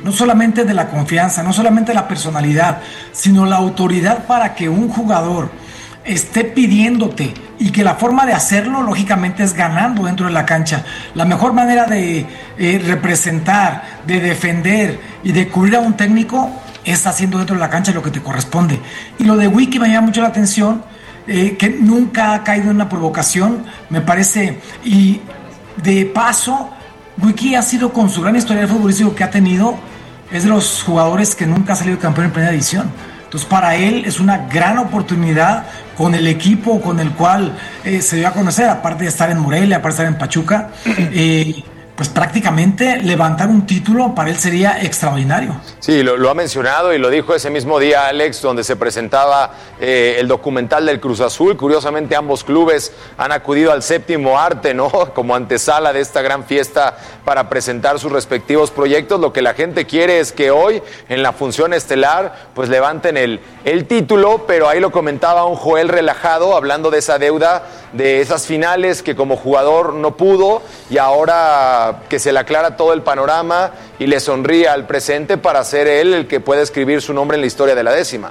no solamente de la confianza, no solamente de la personalidad, sino la autoridad para que un jugador esté pidiéndote y que la forma de hacerlo lógicamente es ganando dentro de la cancha. La mejor manera de representar, de defender y de cubrir a un técnico es haciendo dentro de la cancha lo que te corresponde. Y lo de Wiki me llama mucho la atención, que nunca ha caído en una provocación, me parece, y de paso, Wiki ha sido, con su gran historial futbolístico que ha tenido, es de los jugadores que nunca ha salido campeón en primera división. Entonces para él es una gran oportunidad con el equipo con el cual se dio a conocer, aparte de estar en Morelia, aparte de estar en Pachuca, pues prácticamente levantar un título para él sería extraordinario. Sí, lo ha mencionado y lo dijo ese mismo día, Alex, donde se presentaba el documental del Cruz Azul. Curiosamente, ambos clubes han acudido al séptimo arte, ¿no? Como antesala de esta gran fiesta para presentar sus respectivos proyectos. Lo que la gente quiere es que hoy, en la función estelar, pues levanten el título, pero ahí lo comentaba un Joel relajado, hablando de esa deuda, de esas finales que como jugador no pudo, y ahora que se le aclara todo el panorama y le sonríe al presente para ser él el que pueda escribir su nombre en la historia de la décima.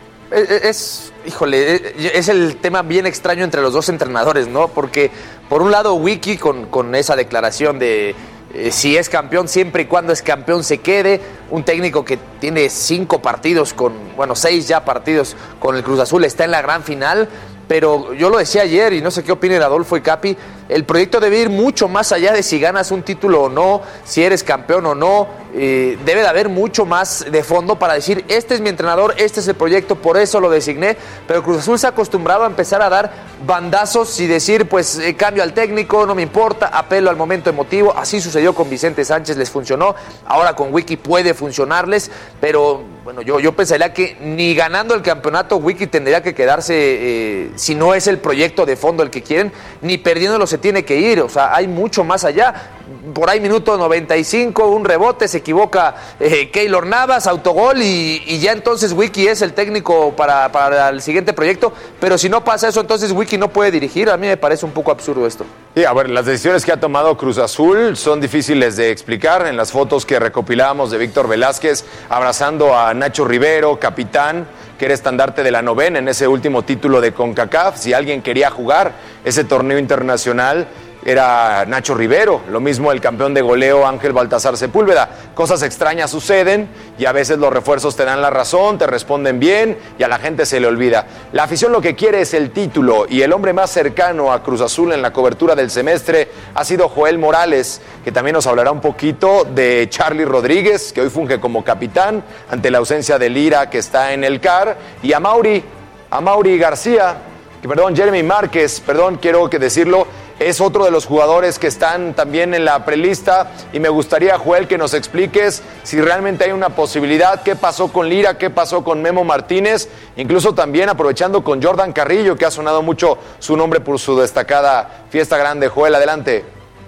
Es el tema bien extraño entre los dos entrenadores, ¿no? Porque por un lado Wiki con esa declaración de si es campeón, siempre y cuando es campeón se quede, un técnico que tiene 6 ya partidos con el Cruz Azul, está en la gran final. Pero yo lo decía ayer, y no sé qué opinen Adolfo y Capi, el proyecto debe ir mucho más allá de si ganas un título o no, si eres campeón o no. Debe de haber mucho más de fondo para decir, este es mi entrenador, este es el proyecto, por eso lo designé. Pero Cruz Azul se ha acostumbrado a empezar a dar bandazos y decir, pues cambio al técnico, no me importa, apelo al momento emotivo. Así sucedió con Vicente Sánchez, les funcionó, ahora con Wiki puede funcionarles, pero bueno, yo pensaría que ni ganando el campeonato Wiki tendría que quedarse, si no es el proyecto de fondo el que quieren, ni perdiéndolo se tiene que ir. O sea, hay mucho más allá. Por ahí minuto 95, un rebote, se equivoca Keylor Navas, autogol y ya entonces Wiki es el técnico para el siguiente proyecto. Pero si no pasa eso, entonces Wiki no puede dirigir. A mí me parece un poco absurdo esto. Sí, a ver, las decisiones que ha tomado Cruz Azul son difíciles de explicar. En las fotos que recopilábamos de Víctor Velázquez abrazando a Nacho Rivero, capitán, que era estandarte de la novena en ese último título de CONCACAF. Si alguien quería jugar ese torneo internacional, era Nacho Rivero, lo mismo el campeón de goleo Ángel Baltasar Sepúlveda. Cosas extrañas suceden y a veces los refuerzos te dan la razón, te responden bien y a la gente se le olvida. La afición lo que quiere es el título y el hombre más cercano a Cruz Azul en la cobertura del semestre ha sido Joel Morales, que también nos hablará un poquito de Charly Rodríguez, que hoy funge como capitán ante la ausencia de Lira, que está en el CAR, y a Mauri García, Jeremy Márquez, quiero decirlo, es otro de los jugadores que están también en la prelista y me gustaría, Joel, que nos expliques si realmente hay una posibilidad, qué pasó con Lira, qué pasó con Memo Martínez, incluso también aprovechando con Jordan Carrillo, que ha sonado mucho su nombre por su destacada fiesta grande. Joel, adelante.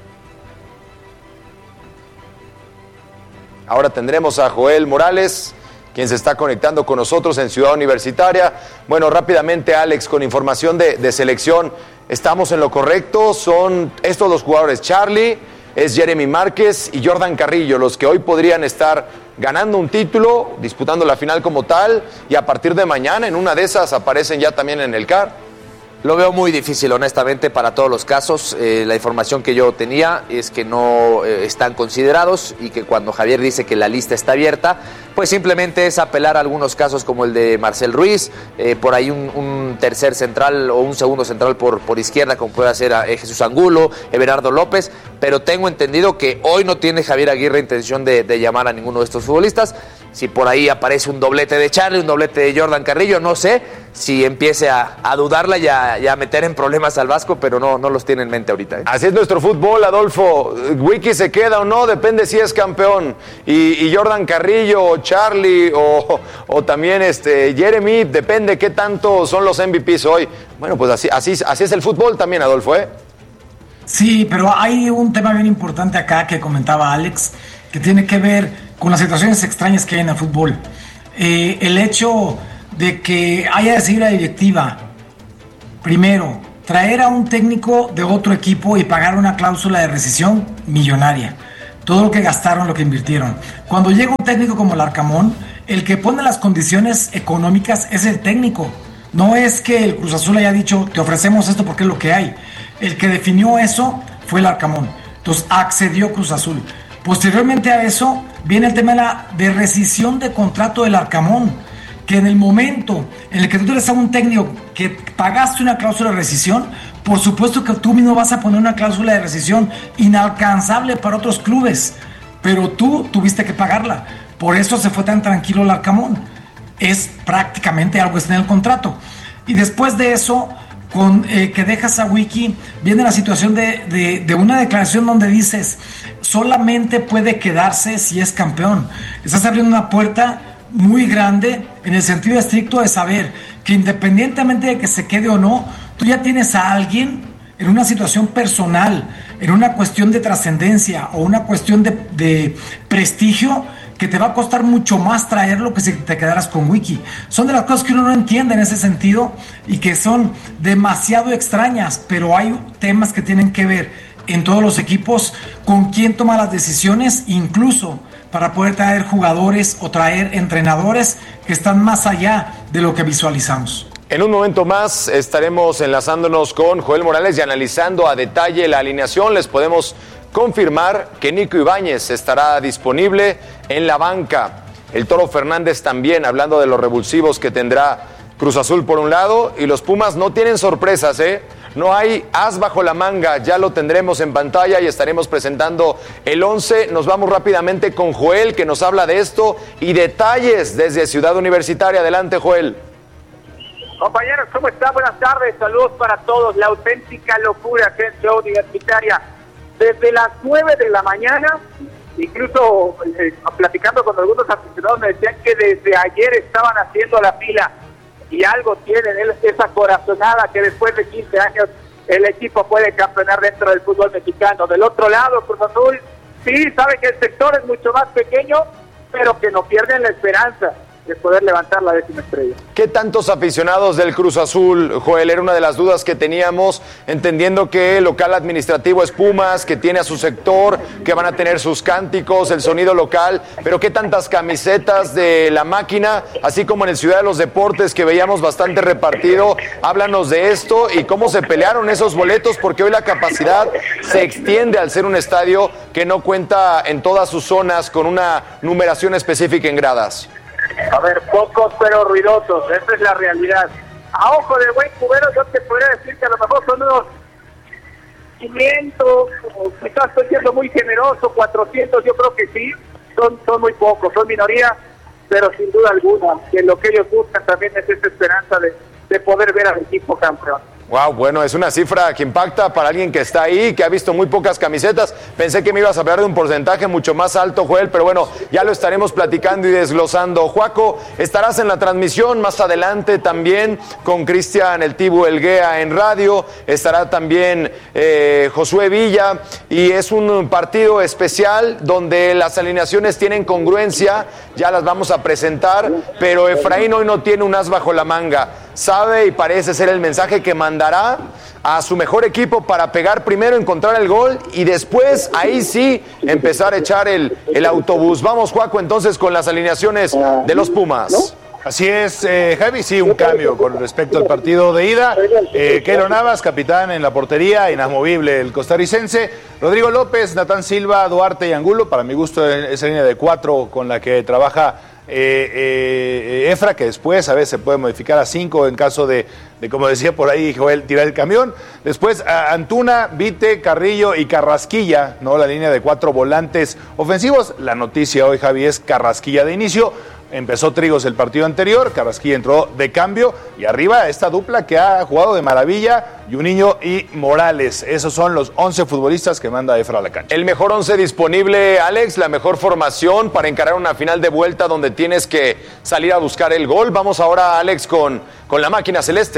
Ahora tendremos a Joel Morales, quien se está conectando con nosotros en Ciudad Universitaria. Bueno, rápidamente, Alex, con información de selección, ¿estamos en lo correcto? Son estos los jugadores, Charly, es Jeremy Márquez y Jordan Carrillo, los que hoy podrían estar ganando un título, disputando la final como tal, y a partir de mañana, en una de esas, aparecen ya también en el CAR. Lo veo muy difícil, honestamente, para todos los casos. La información que yo tenía es que no están considerados y que cuando Javier dice que la lista está abierta, pues simplemente es apelar a algunos casos como el de Marcel Ruiz, por ahí un tercer central o un segundo central por izquierda, como puede ser Jesús Angulo, Everardo López, pero tengo entendido que hoy no tiene Javier Aguirre intención de llamar a ninguno de estos futbolistas. Si por ahí aparece un doblete de Charly, un doblete de Jordan Carrillo, no sé si empiece a dudarla y a meter en problemas al Vasco, pero no los tiene en mente ahorita. Así es nuestro fútbol, Adolfo. Wiki se queda o no, depende si es campeón. Y Jordan Carrillo, o Charly, o también Jeremy, depende qué tanto son los MVPs hoy. Bueno, pues así es el fútbol también, Adolfo, ¿eh? Sí, pero hay un tema bien importante acá que comentaba Alex, que tiene que ver con las situaciones extrañas que hay en el fútbol. El hecho de que haya decidido la directiva, primero, traer a un técnico de otro equipo y pagar una cláusula de rescisión millonaria. todo lo que gastaron, lo que invirtieron. Cuando llega un técnico como Larcamón, el que pone las condiciones económicas es el técnico. No es que el Cruz Azul haya dicho, te ofrecemos esto porque es lo que hay. El que definió eso fue Larcamón. Entonces accedió Cruz Azul. Posteriormente a eso viene el tema de rescisión de contrato del Larcamón, que en el momento en el que tú eres a un técnico que pagaste una cláusula de rescisión, por supuesto que tú mismo vas a poner una cláusula de rescisión inalcanzable para otros clubes, pero tú tuviste que pagarla. Por eso se fue tan tranquilo el Larcamón. Es prácticamente algo que está en el contrato. Y después de eso, que dejas a Wiki, viene la situación de una declaración donde dices, solamente puede quedarse si es campeón. Estás abriendo una puerta muy grande en el sentido estricto de saber que independientemente de que se quede o no, tú ya tienes a alguien en una situación personal, en una cuestión de trascendencia o una cuestión de prestigio, que te va a costar mucho más traerlo que si te quedaras con Wiki. Son de las cosas que uno no entiende en ese sentido y que son demasiado extrañas, pero hay temas que tienen que ver en todos los equipos con quién toma las decisiones, incluso para poder traer jugadores o traer entrenadores que están más allá de lo que visualizamos. En un momento más estaremos enlazándonos con Joel Morales y analizando a detalle la alineación. Les podemos confirmar que Nico Ibáñez estará disponible en la banca. El Toro Fernández también, hablando de los revulsivos que tendrá Cruz Azul por un lado, y los Pumas no tienen sorpresas, No hay as bajo la manga, ya lo tendremos en pantalla y estaremos presentando el 11. Nos vamos rápidamente con Joel, que nos habla de esto y detalles desde Ciudad Universitaria. Adelante, Joel. Compañeros, ¿cómo están? Buenas tardes, saludos para todos. La auténtica locura que es Ciudad Universitaria. Desde las 9 de la mañana, incluso platicando con algunos aficionados, me decían que desde ayer estaban haciendo la fila y algo tienen, esa corazonada que después de 15 años el equipo puede campeonar dentro del fútbol mexicano. Del otro lado, Cruz Azul, sí, sabe que el sector es mucho más pequeño, pero que no pierden la esperanza de poder levantar la 10ª estrella. ¿Qué tantos aficionados del Cruz Azul, Joel? Era una de las dudas que teníamos, entendiendo que el local administrativo es Pumas, que tiene a su sector, que van a tener sus cánticos, el sonido local, pero ¿qué tantas camisetas de la máquina, así como en el Ciudad de los Deportes, que veíamos bastante repartido? Háblanos de esto y cómo se pelearon esos boletos, porque hoy la capacidad se extiende al ser un estadio que no cuenta en todas sus zonas con una numeración específica en gradas. A ver, pocos pero ruidosos, esa es la realidad. A ojo de buen cubero, yo te podría decir que a lo mejor son unos 500, o quizás estoy siendo muy generoso, 400, yo creo que sí, son muy pocos, son minoría, pero sin duda alguna, que lo que ellos buscan también es esa esperanza de poder ver al equipo campeón. Wow, bueno, es una cifra que impacta para alguien que está ahí, que ha visto muy pocas camisetas. Pensé que me ibas a hablar de un porcentaje mucho más alto, Joel, pero bueno, ya lo estaremos platicando y desglosando. Juaco, estarás en la transmisión más adelante también con Cristian El Tibu Elguea en radio, estará también Josué Villa, y es un partido especial donde las alineaciones tienen congruencia, ya las vamos a presentar, pero Efraín hoy no tiene un as bajo la manga. Sabe y parece ser el mensaje que mandará a su mejor equipo para pegar primero, encontrar el gol y después ahí sí empezar a echar el autobús. Vamos, Juaco, entonces con las alineaciones de los Pumas. Así es, Javi, sí, un cambio con respecto al partido de ida. Keylor Navas, capitán en la portería, inamovible el costarricense. Rodrigo López, Natán Silva, Duarte y Angulo, para mi gusto esa línea de 4 con la que trabaja Efra, que después a veces se puede modificar a 5 en caso de como decía por ahí Joel, tirar el camión. Después Antuna, Vite, Carrillo y Carrasquilla, ¿no? La línea de 4 volantes ofensivos. La noticia hoy, Javi, es Carrasquilla de inicio. Empezó Trigos el partido anterior, Carrasquilla entró de cambio y arriba esta dupla que ha jugado de maravilla, Juninho y Morales. Esos son los 11 futbolistas que manda Efra a la cancha. El mejor 11 disponible, Alex, la mejor formación para encarar una final de vuelta donde tienes que salir a buscar el gol. Vamos ahora, Alex, con la máquina celeste.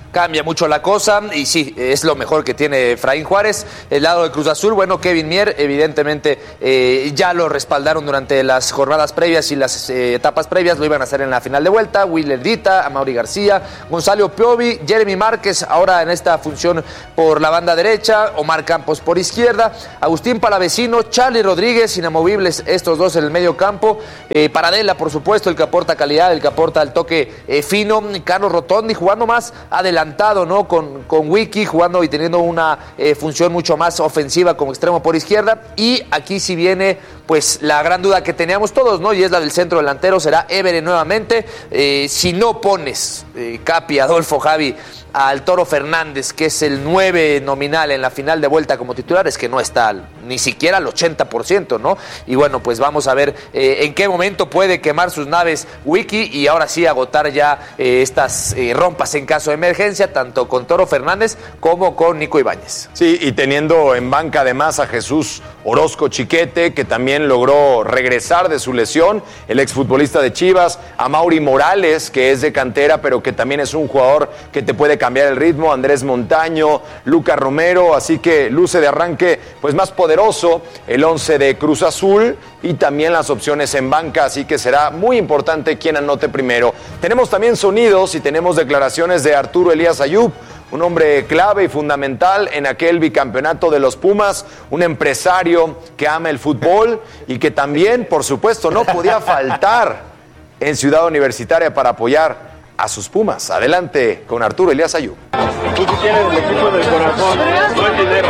cambia mucho la cosa y sí, es lo mejor que tiene Efraín Juárez. El lado de Cruz Azul, bueno, Kevin Mier, evidentemente ya lo respaldaron durante las jornadas previas y las etapas previas, lo iban a hacer en la final de vuelta. Willer Dita, Amaury García, Gonzalo Piovi, Jeremy Márquez, ahora en esta función por la banda derecha, Omar Campos por izquierda, Agustín Palavecino, Charlie Rodríguez, inamovibles estos dos en el medio campo, Paradela, por supuesto, el que aporta calidad, el que aporta el toque fino, Carlos Rotondi jugando más adelantado, ¿no? Con Wiki jugando y teniendo una función mucho más ofensiva como extremo por izquierda. Y aquí sí viene pues la gran duda que teníamos todos, ¿no? Y es la del centro delantero, será Évere nuevamente. Si no pones, Capi, Adolfo, Javi, al Toro Fernández, que es el 9 nominal en la final de vuelta como titular, es que no está ni siquiera al 80%, ¿no? Y bueno, pues vamos a ver en qué momento puede quemar sus naves Wiki y ahora sí agotar ya estas rompas en caso de emergencia, tanto con Toro Fernández como con Nico Ibáñez. Sí, y teniendo en banca además a Jesús Orozco Chiquete, que también logró regresar de su lesión, el exfutbolista de Chivas, a Mauri Morales, que es de cantera, pero que también es un jugador que te puede cambiar el ritmo, Andrés Montaño, Lucas Romero, así que luce de arranque pues más poderoso el 11 de Cruz Azul y también las opciones en banca, así que será muy importante quién anote primero. Tenemos también sonidos y tenemos declaraciones de Arturo Elías Ayub, un hombre clave y fundamental en aquel bicampeonato de los Pumas, un empresario que ama el fútbol y que también, por supuesto, no podía faltar en Ciudad Universitaria para apoyar a sus Pumas. Adelante con Arturo Elías Ayub. Tú sí tienes el equipo del corazón, no el dinero.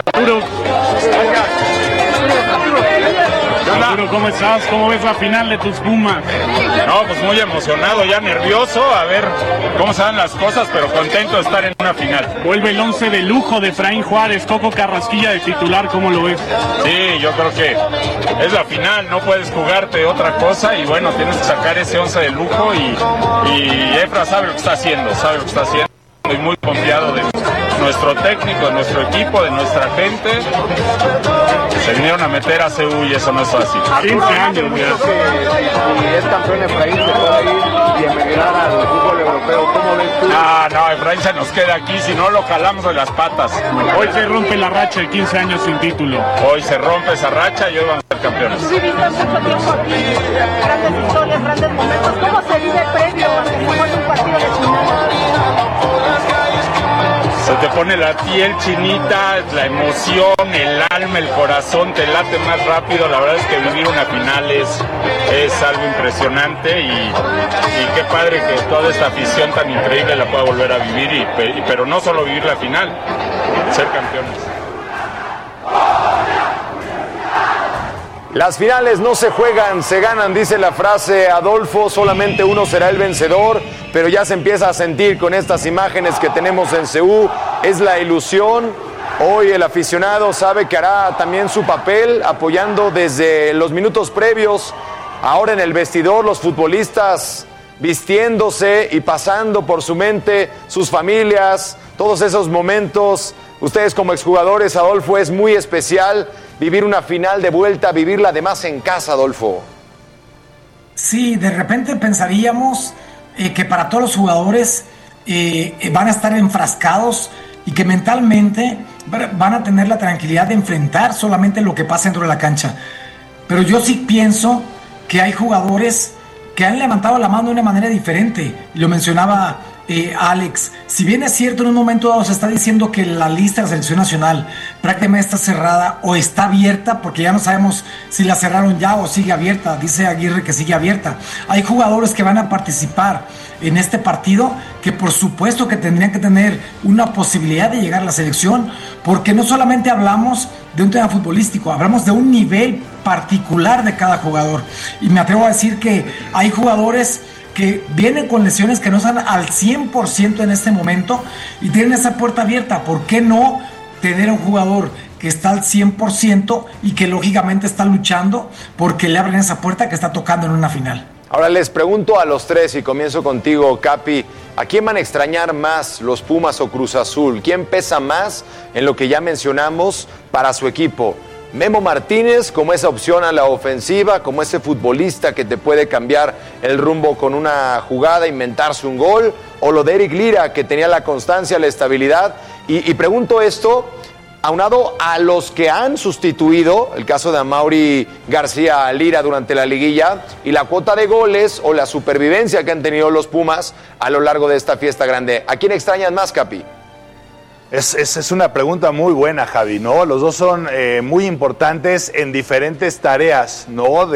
Arturo, ¿cómo estás? ¿Cómo ves la final de tus Pumas? No, pues muy emocionado, ya nervioso, a ver cómo se dan las cosas, pero contento de estar en una final. Vuelve el 11 de lujo de Efraín Juárez, Coco Carrasquilla de titular, ¿cómo lo ves? Sí, yo creo que es la final, no puedes jugarte otra cosa y bueno, tienes que sacar ese 11 de lujo y Efra sabe lo que está haciendo, Estoy muy confiado de nuestro técnico, de nuestro equipo, de nuestra gente. Se vinieron a meter a CU y eso no es fácil. 15 años, Si es campeón Efraín, se puede ir y emigrar al fútbol europeo. ¿Cómo ves tú? No, Efraín se nos queda aquí, si no lo jalamos de las patas. Hoy se rompe la racha de 15 años sin título. Hoy se rompe esa racha y hoy vamos a ser campeones. Tú viviste mucho tiempo aquí, grandes historias, grandes momentos. ¿Cómo se vive previo a que se juegue un partido de final? Se te pone la piel chinita, la emoción, el alma, el corazón, te late más rápido. La verdad es que vivir una final es algo impresionante y qué padre que toda esta afición tan increíble la pueda volver a vivir, pero no solo vivir la final, ser campeones. Las finales no se juegan, se ganan, dice la frase Adolfo, solamente uno será el vencedor, pero ya se empieza a sentir con estas imágenes que tenemos en CU, es la ilusión. Hoy el aficionado sabe que hará también su papel apoyando desde los minutos previos, ahora en el vestidor los futbolistas vistiéndose y pasando por su mente sus familias, todos esos momentos. Ustedes como exjugadores, Adolfo, es muy especial vivir una final de vuelta, vivirla además en casa, Adolfo. Sí, de repente pensaríamos que para todos los jugadores van a estar enfrascados y que mentalmente van a tener la tranquilidad de enfrentar solamente lo que pasa dentro de la cancha. Pero yo sí pienso que hay jugadores que han levantado la mano de una manera diferente. Lo mencionaba Alex, si bien es cierto en un momento dado se está diciendo que la lista de la selección nacional prácticamente está cerrada o está abierta, porque ya no sabemos si la cerraron ya o sigue abierta, dice Aguirre que sigue abierta. Hay jugadores que van a participar en este partido que por supuesto que tendrían que tener una posibilidad de llegar a la selección, porque no solamente hablamos de un tema futbolístico, hablamos de un nivel particular de cada jugador, y me atrevo a decir que hay jugadores que vienen con lesiones que no están al 100% en este momento y tienen esa puerta abierta. ¿Por qué no tener a un jugador que está al 100% y que lógicamente está luchando porque le abren esa puerta que está tocando en una final? Ahora les pregunto a los tres y comienzo contigo, Capi, ¿a quién van a extrañar más, los Pumas o Cruz Azul? ¿Quién pesa más en lo que ya mencionamos para su equipo? Memo Martínez como esa opción a la ofensiva, como ese futbolista que te puede cambiar el rumbo con una jugada, inventarse un gol, o lo de Eric Lira, que tenía la constancia, la estabilidad? Y pregunto esto aunado a los que han sustituido, el caso de Amaury García Lira durante la liguilla, y la cuota de goles o la supervivencia que han tenido los Pumas a lo largo de esta fiesta grande. ¿A quién extrañan más, Capi? Es una pregunta muy buena, Javi, ¿no? Los dos son muy importantes en diferentes tareas, ¿no?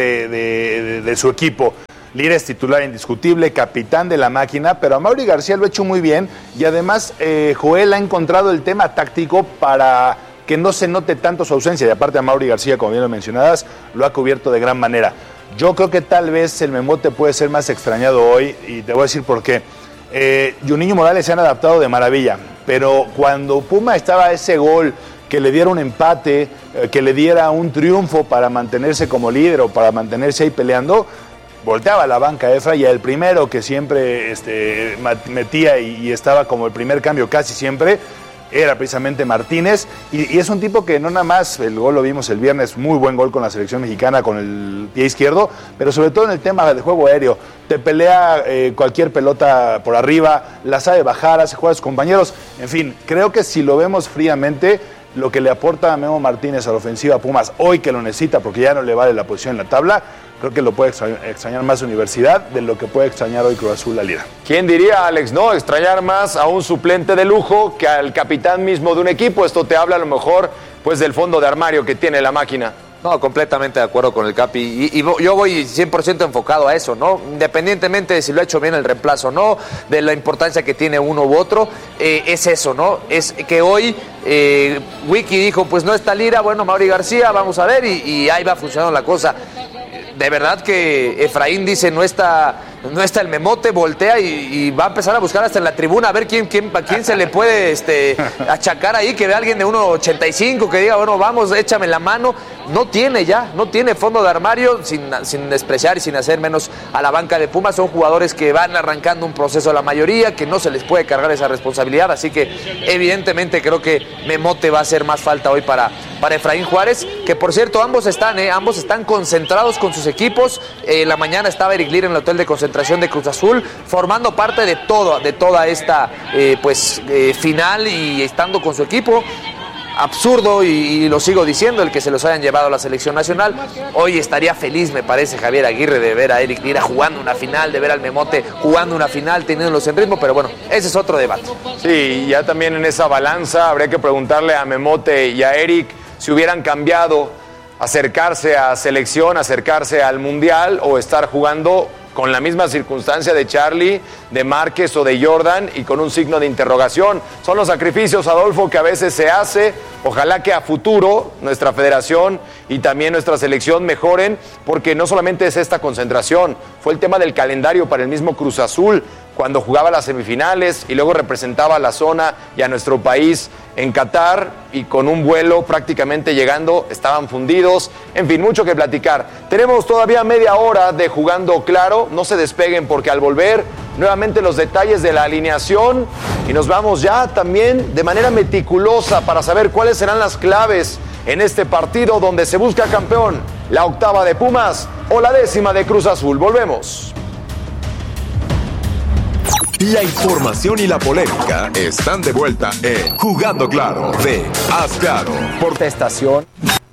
De su equipo. Lira es titular indiscutible, capitán de la máquina, pero Amaury García lo ha hecho muy bien y además Joel ha encontrado el tema táctico para que no se note tanto su ausencia. Y aparte Amaury García, como bien lo mencionabas, lo ha cubierto de gran manera. Yo creo que tal vez el Memote puede ser más extrañado hoy y te voy a decir por qué. Juninho Morales se han adaptado de maravilla, pero cuando Puma estaba a ese gol que le diera un empate, que le diera un triunfo para mantenerse como líder o para mantenerse ahí peleando, volteaba la banca Efra y el primero que siempre metía y estaba como el primer cambio casi siempre era precisamente Martínez, y es un tipo que no nada más, el gol lo vimos el viernes, muy buen gol con la selección mexicana con el pie izquierdo, pero sobre todo en el tema de juego aéreo, te pelea cualquier pelota por arriba, la sabe bajar, hace jugar a sus compañeros, en fin, creo que si lo vemos fríamente, lo que le aporta a Memo Martínez a la ofensiva Pumas, hoy que lo necesita porque ya no le vale la posición en la tabla, creo que lo puede extrañar más Universidad de lo que puede extrañar hoy Cruz Azul a Lira. ¿Quién diría, Alex, no? Extrañar más a un suplente de lujo que al capitán mismo de un equipo. Esto te habla a lo mejor pues del fondo de armario que tiene la máquina. No, completamente de acuerdo con el Capi. Y yo voy 100% enfocado a eso, ¿no? Independientemente de si lo ha hecho bien el reemplazo o no, de la importancia que tiene uno u otro, es eso, ¿no? Es que hoy Wiki dijo, pues no está Lira, bueno, Amaury García, vamos a ver, y ahí va funcionando la cosa. De verdad que Efraín dice, no está el Memote, voltea y va a empezar a buscar hasta en la tribuna a ver quién se le puede achacar ahí, que vea alguien de 1.85 que diga, bueno, vamos, échame la mano. No tiene fondo de armario, sin despreciar y sin hacer menos a la banca de Pumas. Son jugadores que van arrancando un proceso a la mayoría, que no se les puede cargar esa responsabilidad, así que evidentemente creo que Memote va a hacer más falta hoy para Efraín Juárez, que por cierto ambos están concentrados con sus equipos. La mañana estaba Eric Lira en el hotel de concentración de Cruz Azul, formando parte de toda esta final y estando con su equipo. Absurdo, y lo sigo diciendo, el que se los hayan llevado a la selección nacional. Hoy estaría feliz, me parece, Javier Aguirre, de ver a Eric Lira jugando una final, de ver al Memote jugando una final, teniéndolos en ritmo, pero bueno, ese es otro debate. Sí, ya también en esa balanza habría que preguntarle a Memote y a Eric si hubieran cambiado acercarse a selección, acercarse al Mundial o estar jugando con la misma circunstancia de Charlie, de Márquez o de Jordan y con un signo de interrogación. Son los sacrificios, Adolfo, que a veces se hace. Ojalá que a futuro nuestra federación y también nuestra selección mejoren, porque no solamente es esta concentración, fue el tema del calendario para el mismo Cruz Azul, cuando jugaba las semifinales y luego representaba a la zona y a nuestro país en Qatar, y con un vuelo prácticamente llegando estaban fundidos. En fin, mucho que platicar. Tenemos todavía media hora de Jugando Claro, no se despeguen porque al volver nuevamente los detalles de la alineación y nos vamos ya también de manera meticulosa para saber cuáles serán las claves en este partido donde se busca campeón, la 8ª de Pumas o la 10ª de Cruz Azul. Volvemos. La información y la polémica están de vuelta en Jugando Claro de Haz Claro por esta estación.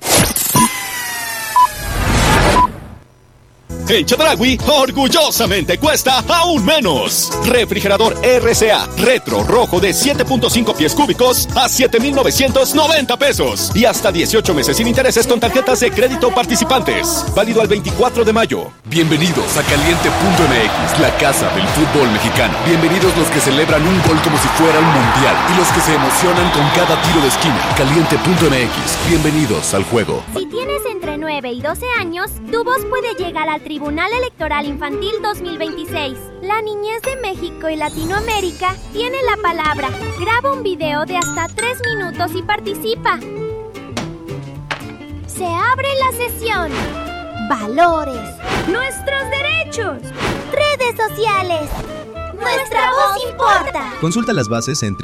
En Chedraui, orgullosamente cuesta aún menos. Refrigerador RCA Retro Rojo de 7.5 pies cúbicos a 7,990 pesos. Y hasta 18 meses sin intereses con tarjetas de crédito participantes. Válido al 24 de mayo. Bienvenidos a Caliente.mx, la casa del fútbol mexicano. Bienvenidos los que celebran un gol como si fuera un mundial y los que se emocionan con cada tiro de esquina. Caliente.mx, bienvenidos al juego. Si tienes entre 9 y 12 años, tu voz puede llegar al Tribunal Electoral Infantil 2026. La niñez de México y Latinoamérica tiene la palabra. Graba un video de hasta 3 minutos y participa. Se abre la sesión. Valores. Nuestros derechos. Redes sociales. Nuestra voz importa. Consulta las bases en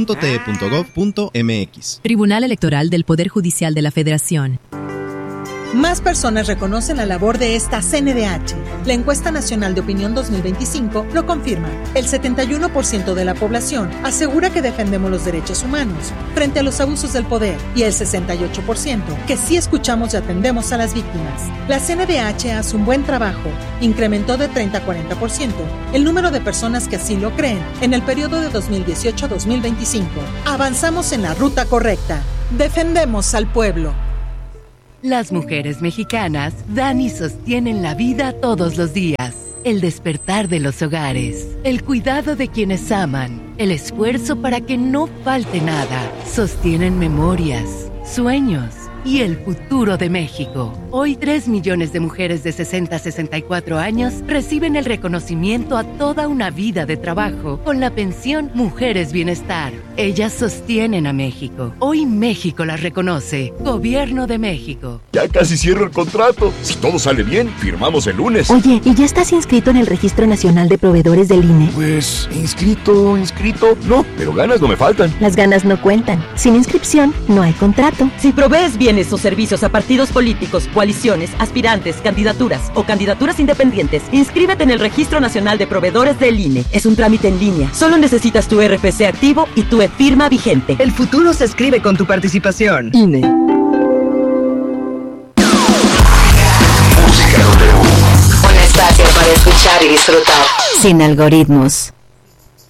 www.te.gov.mx. Tribunal Electoral del Poder Judicial de la Federación. Más personas reconocen la labor de esta CNDH. La encuesta nacional de opinión 2025 lo confirma. El 71% de la población asegura que defendemos los derechos humanos frente a los abusos del poder y el 68% que sí escuchamos y atendemos a las víctimas. La CNDH hace un buen trabajo. Incrementó de 30 a 40% el número de personas que así lo creen en el periodo de 2018 a 2025. Avanzamos en la ruta correcta. Defendemos al pueblo. Las mujeres mexicanas dan y sostienen la vida todos los días. El despertar de los hogares, el cuidado de quienes aman, el esfuerzo para que no falte nada. Sostienen memorias, sueños y el futuro de México. Hoy 3 millones de mujeres de 60 a 64 años reciben el reconocimiento a toda una vida de trabajo con la pensión Mujeres Bienestar. Ellas sostienen a México. Hoy México las reconoce. Gobierno de México. Ya casi cierro el contrato. Si todo sale bien, firmamos el lunes. Oye, ¿y ya estás inscrito en el Registro Nacional de Proveedores del INE? Pues, inscrito, no, pero ganas no me faltan. Las ganas no cuentan. Sin inscripción, no hay contrato. Si provees bienes o servicios a partidos políticos, coaliciones, aspirantes, candidaturas o candidaturas independientes, inscríbete en el Registro Nacional de Proveedores del INE. Es un trámite en línea. Solo necesitas tu RFC activo y tu firma vigente. El futuro se escribe con tu participación. INE. Un espacio para escuchar y disfrutar. Sin algoritmos.